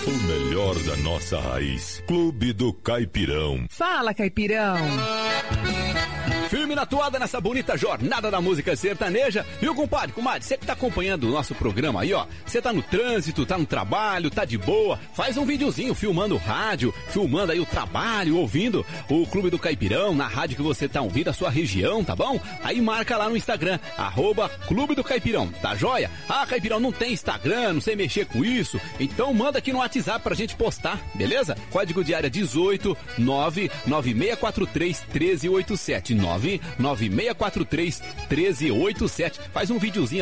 O melhor da nossa raiz. Clube do Caipirão. Fala, Caipirão. Firme na toada nessa bonita jornada da música sertaneja. Viu, compadre? Comadre, você que tá acompanhando o nosso programa aí, ó. Você tá no trânsito, tá no trabalho, tá de boa. Faz um videozinho filmando o rádio, filmando aí o trabalho, ouvindo o Clube do Caipirão na rádio que você tá ouvindo, a sua região, tá bom? Aí marca lá no Instagram, @Clube do Caipirão, tá joia? Ah, Caipirão, não tem Instagram, não sei mexer com isso. Então manda aqui no WhatsApp pra gente postar, beleza? Código de área 18 99643 1387 99643 1387. Faz um videozinho